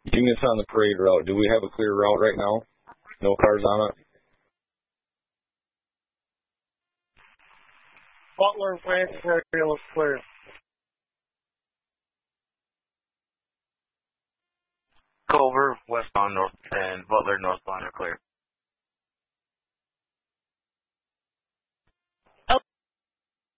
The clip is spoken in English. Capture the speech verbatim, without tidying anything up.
Units on the parade route. Do we have a clear route right now? No cars on it? Butler and Francis area looks clear. Culver, westbound, north, and Butler, northbound are clear.